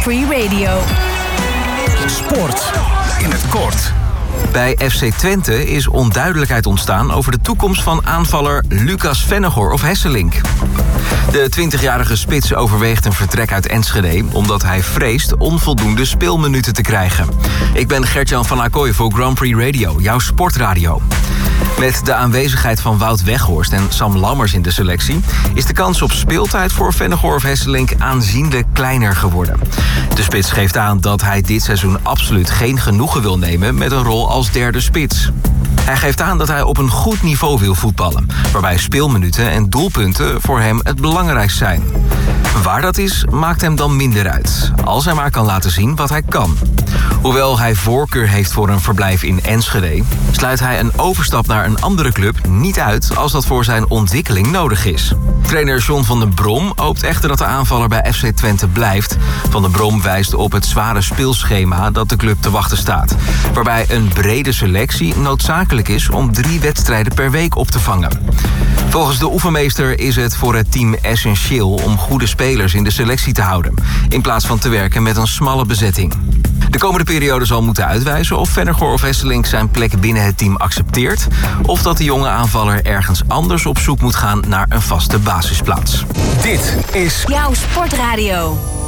Free Radio. Sport in het kort. Bij FC Twente is onduidelijkheid ontstaan over de toekomst van aanvaller Lucas Vennegoor of Hesselink. De 20-jarige spits overweegt een vertrek uit Enschede omdat hij vreest onvoldoende speelminuten te krijgen. Ik ben Gert-Jan van Ackoy voor Grand Prix Radio, jouw sportradio. Met de aanwezigheid van Wout Weghorst en Sam Lammers in de selectie is de kans op speeltijd voor Vennegoor of Hesselink aanzienlijk kleiner geworden. De spits geeft aan dat hij dit seizoen absoluut geen genoegen wil nemen met een rol als derde spits. Hij geeft aan dat hij op een goed niveau wil voetballen, waarbij speelminuten en doelpunten voor hem het belangrijkst zijn. Waar dat is, maakt hem dan minder uit, als hij maar kan laten zien wat hij kan. Hoewel hij voorkeur heeft voor een verblijf in Enschede, sluit hij een overstap naar een andere club niet uit als dat voor zijn ontwikkeling nodig is. Trainer John van den Brom hoopt echter dat de aanvaller bij FC Twente blijft. Van den Brom wijst op het zware speelschema dat de club te wachten staat, waarbij een brede selectie noodzakelijk is om 3 wedstrijden per week op te vangen. Volgens de oefenmeester is het voor het team essentieel om goede spelers in de selectie te houden, in plaats van te werken met een smalle bezetting. De komende periode zal moeten uitwijzen of Vennegoor of Hesselink zijn plek binnen het team accepteert, of dat de jonge aanvaller ergens anders op zoek moet gaan naar een vaste basisplaats. Dit is Jouw sportradio.